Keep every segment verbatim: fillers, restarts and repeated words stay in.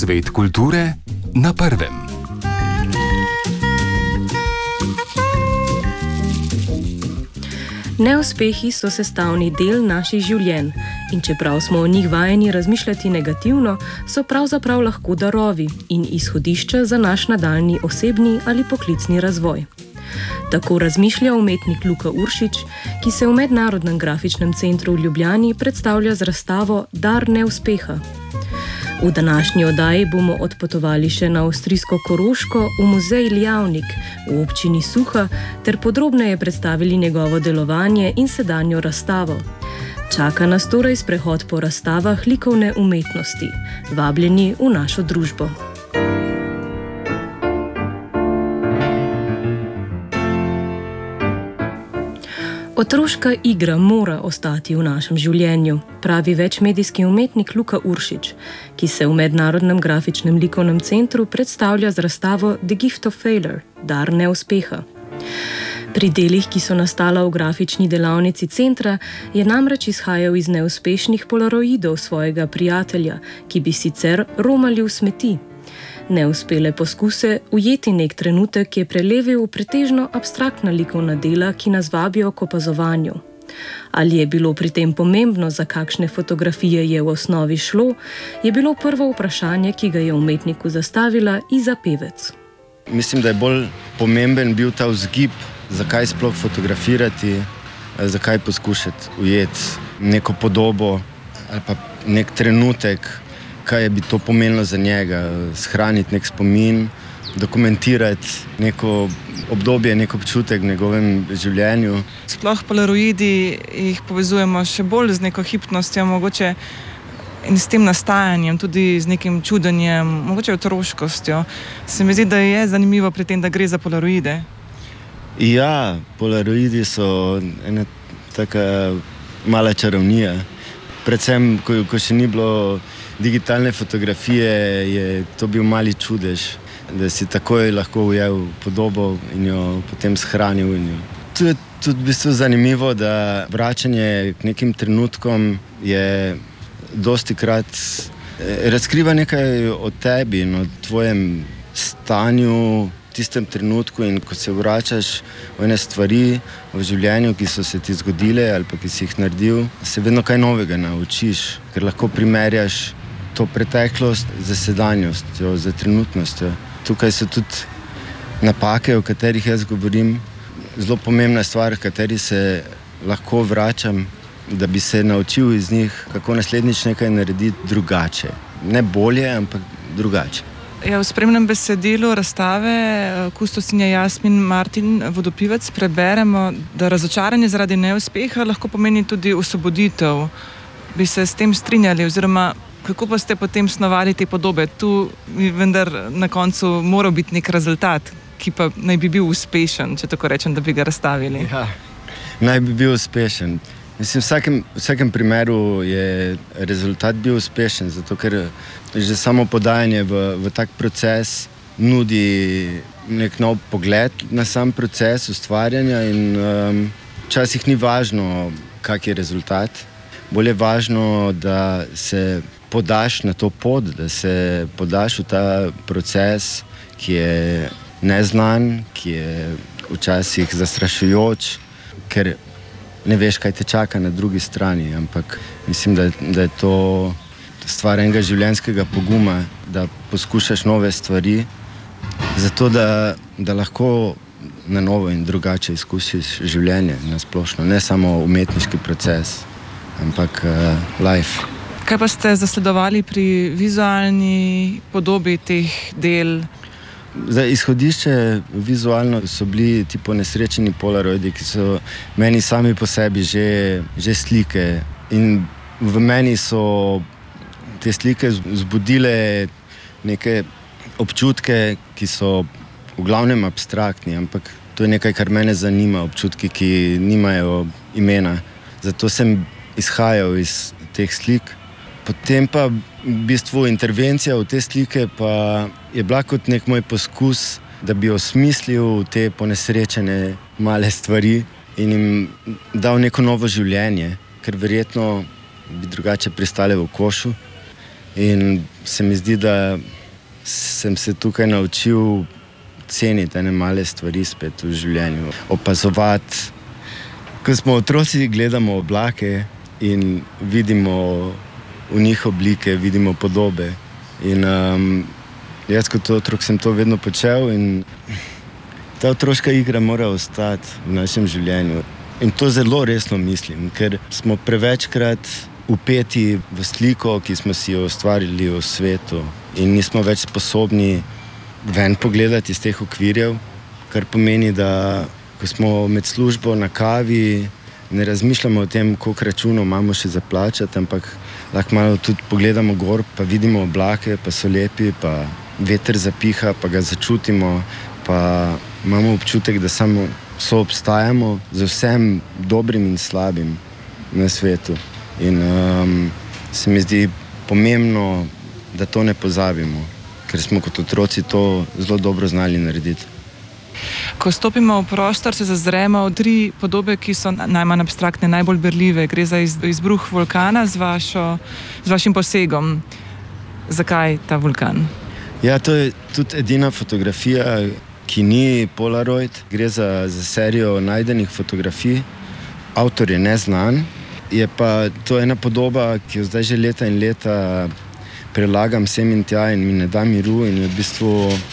Svet kulture na prvem. Neuspehi so sestavni del naših življenj in čeprav smo o njih vajeni razmišljati negativno, so pravzaprav lahko darovi in izhodišča za naš nadaljnji osebni ali poklicni razvoj. Tako razmišlja umetnik Luka Uršič, ki se v Mednarodnem grafičnem centru v Ljubljani predstavlja z razstavo Dar neuspeha. V današnji oddaji bomo odpotovali še na avstrijsko Koroško v muzej Lijavnik v občini Suha ter podrobneje predstavili njegovo delovanje in sedanjo razstavo. Čaka nas torej sprehod po razstavah likovne umetnosti. Vabljeni v našo družbo. Otroška igra mora ostati v našem življenju, pravi večmedijski umetnik Luka Uršič, ki se v Mednarodnem grafičnem likovnem centru predstavlja z razstavo The Gift of Failure, Dar neuspeha. Pri delih, ki so nastala v grafični delavnici centra, je namreč izhajal iz neuspešnih polaroidov svojega prijatelja, ki bi sicer romali v smeti. Neuspele poskuse ujeti nek trenutek je prelevil v pretežno abstraktna likovna dela, ki nas vabijo k opazovanju. Ali je bilo pri tem pomembno, za kakšne fotografije je v osnovi šlo, je bilo prvo vprašanje, ki ga je umetniku zastavila Iza Pevec. Mislim, da je bolj pomemben bil ta vzgib, zakaj sploh fotografirati, zakaj poskušati ujeti neko podobo ali pa nek trenutek, kaj bi to pomenilo za njega, shraniti nek spomin, dokumentirati neko obdobje, nek občutek v njegovem življenju. Sploh polaroidi jih povezujemo še bolj z neko hipnostjo, mogoče in s tem nastajanjem, tudi z nekim čudenjem, mogoče otroškostjo. Se mi zdi, da je zanimivo pri tem, da gre za polaroide. Ja, polaroidi so ena taka mala čarovnija. Predvsem, ko, ko še ni bilo digitalne fotografije, je to bil mali čudež, da si takoj lahko ujel podobo in jo potem shranil. In jo. To je tudi v bistvu zanimivo, da vračanje k nekim trenutkom je dostikrat razkriva nekaj o tebi in o tvojem stanju v tistem trenutku, in ko se vračaš v ene stvari v življenju, ki so se ti zgodile ali pa ki si jih naredil, se vedno kaj novega naučiš, ker lahko primerjaš to preteklost za sedanjostjo, za trenutnostjo. Tukaj so tudi napake, o katerih jaz govorim, zelo pomembna stvar, v kateri se lahko vračam, da bi se naučil iz njih, kako naslednjič nekaj narediti drugače. Ne bolje, ampak drugače. Ja, v spremnem besedilu razstave kustosinja Jasmin Martin Vodopivec preberemo, da razočaranje zaradi neuspeha lahko pomeni tudi osvoboditev. Bi se s tem strinjali, oziroma kako pa ste potem snovali te podobe? Tu vendar na koncu moral biti nek rezultat, ki pa naj bi bil uspešen, če tako rečem, da bi ga razstavili. Ja, naj bi bil uspešen. Mislim, v vsakem, v vsakem primeru je rezultat bil uspešen, zato ker že samo podajanje v, v tak proces nudi nek nov pogled na sam proces ustvarjanja in um, včasih ni važno, kak je rezultat. Bolj je važno, da se podaš na to pot, da se podaš v ta proces, ki je neznan, ki je včasih zastrašujoč, ker ne veš, kaj te čaka na drugi strani, ampak mislim, da, da je to stvar enega življenjskega poguma, da poskušaš nove stvari, zato da, da lahko na novo in drugače izkusiš življenje na splošno, ne samo umetniški proces, ampak uh, life. Kaj pa ste zasledovali pri vizualni podobi teh del? Za izhodišče vizualno so bili ti ponesrečeni polaroidi, ki so meni sami po sebi že, že slike. In v meni so te slike zbudile neke občutke, ki so v glavnem abstraktni, ampak to je nekaj, kar mene zanima, občutki, ki nimajo imena. Zato sem izhajal iz teh slik. Potem pa v bistvu intervencija v te slike pa je bila kot nek moj poskus, da bi osmislil te ponesrečene male stvari in jim dal neko novo življenje, ker verjetno bi drugače pristale v košu. In se mi zdi, da sem se tukaj naučil ceniti ene male stvari spet v življenju. Opazovati. Ko smo otroci, gledamo oblake in vidimo v njih oblike, vidimo podobe. In um, jaz kot otrok sem to vedno počel in ta otroška igra mora ostati v našem življenju. In to zelo resno mislim, ker smo prevečkrat upeti v sliko, ki smo si jo ustvarili v svetu in nismo več sposobni ven pogledati iz teh okvirjev, kar pomeni, da ko smo med službo na kavi, ne razmišljamo o tem, koliko računov imamo še za plačati, ampak lahko malo tudi pogledamo gor, pa vidimo oblake, pa so lepi, pa veter zapiha, pa ga začutimo, pa imamo občutek, da samo soobstajamo z vsem dobrim in slabim na svetu. In um, se mi zdi pomembno, da to ne pozabimo, ker smo kot otroci to zelo dobro znali narediti. Ko stopimo v prostor, se zazremo v tri podobe, ki so najmanj abstraktne, najbolj berljive. Gre za izbruh vulkana z, vašo, z vašim posegom. Zakaj ta vulkan? Ja, to je tudi edina fotografija, ki ni Polaroid. Gre za, za serijo najdenih fotografij. Avtor je neznan. Je pa to ena podoba, ki jo zdaj že leta in leta prelagam sem in tja in mi ne da miru in je v bistvu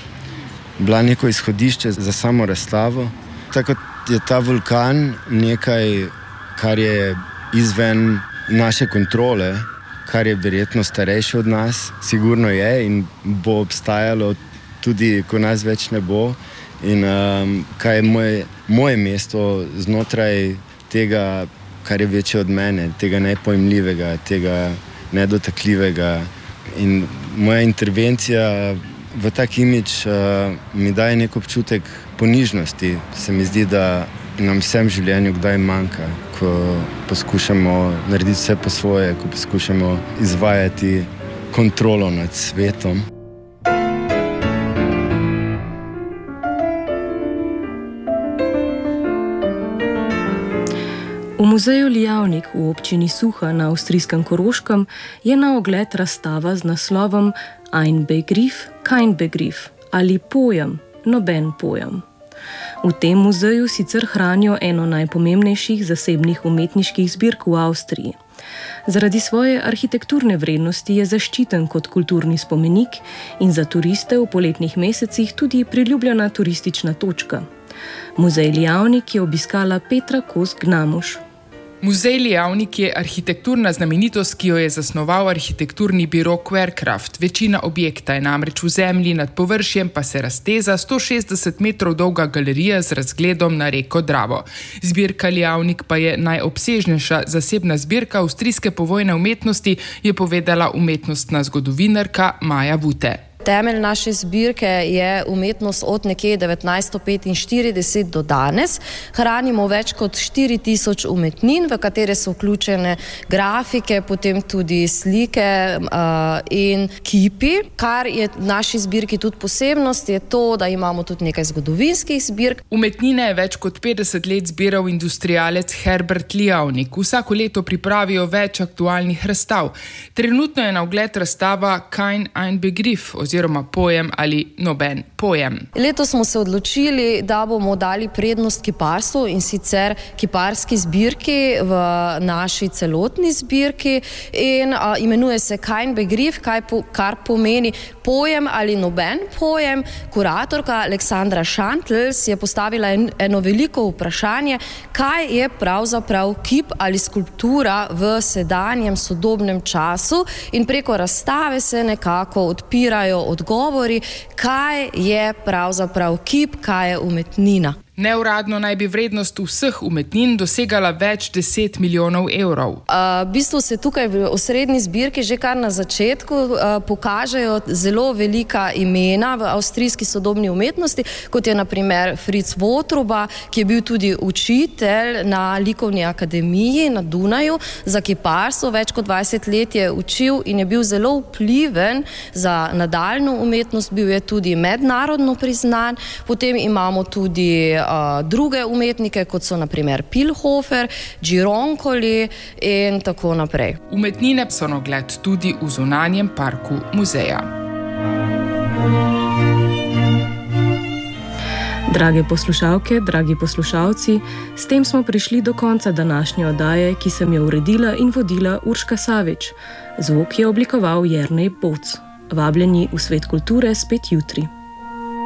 bila neko izhodišče za samo razstavo. Tako je ta vulkan nekaj, kar je izven naše kontrole, kar je verjetno starejše od nas, sigurno je in bo obstajalo tudi, ko nas več ne bo. In um, kaj je moje, moje mesto znotraj tega, kar je večje od mene, tega nepojmljivega, tega nedotakljivega. In moja intervencija v tak imič uh, mi daje nek občutek ponižnosti. Se mi zdi, da nam vsem v življenju kdaj manjka, ko poskušamo narediti vse po svoje, ko poskušamo izvajati kontrolo nad svetom. V muzeju Lijavnik v občini Suha na avstrijskem Koroškem je na ogled razstava z naslovom Ein Begriff, kein Begriff ali pojem, noben pojem. V tem muzeju sicer hranijo eno najpomembnejših zasebnih umetniških zbirk v Avstriji. Zaradi svoje arhitekturne vrednosti je zaščiten kot kulturni spomenik in za turiste v poletnih mesecih tudi priljubljena turistična točka. Muzej Lijavnik je obiskala Petra Kos-Gnamuš. Muzej Lijavnik je arhitekturna znamenitost, ki jo je zasnoval arhitekturni biro Querkraft. Večina objekta je namreč v zemlji, nad površjem pa se razteza sto šestdeset metrov dolga galerija z razgledom na reko Dravo. Zbirka Lijavnik pa je najobsežnejša zasebna zbirka avstrijske povojne umetnosti, je povedala umetnostna zgodovinarka Maja Vute. Temelj naše zbirke je umetnost od nekje devetnajststo petinštirideset do danes. Hranimo več kot štiri tisoč umetnin, v katere so vključene grafike, potem tudi slike uh, in kipi. Kar je v naši zbirki tudi posebnost, je to, da imamo tudi nekaj zgodovinskih zbirk. Umetnine je več kot petdeset let zbiral industrialec Herbert Lijavnik. Vsako leto pripravijo več aktualnih razstav. Trenutno je na ogled razstava Kein ein Begriff, oziroma pojem ali noben pojem. Letos smo se odločili, da bomo dali prednost kiparstvu in sicer kiparski zbirki v naši celotni zbirki in a, imenuje se Kein Begriff, kaj po, kar pomeni pojem ali noben pojem. Kuratorka Aleksandra Šantl je postavila en, eno veliko vprašanje, kaj je pravzaprav kip ali skulptura v sedanjem sodobnem času in preko razstave se nekako odpirajo odgovori, kaj je pravzaprav kip, kaj je umetnina. Neuradno naj bi vrednost vseh umetnin dosegala več deset milijonov evrov. Uh, v bistvu se tukaj v osrednji zbirki že kar na začetku uh, pokažejo zelo velika imena v avstrijski sodobni umetnosti, kot je na primer Fritz Wotrubba, ki je bil tudi učitelj na likovni akademiji na Dunaju za kiparstvo, več kot dvajset let je učil in je bil zelo vpliven za nadaljnjo umetnost, bil je tudi mednarodno priznan. Potem imamo tudi uh, druge umetnike, kot so naprimer Pilhofer, Gironcoli in tako naprej. Umetnine so na ogled tudi v zunanjem parku muzeja. Drage poslušalke, dragi poslušalci, s tem smo prišli do konca današnje oddaje, ki sem jo uredila in vodila Urška Savič. Zvok je oblikoval Jernej Boc. Vabljeni v Svet kulture spet jutri.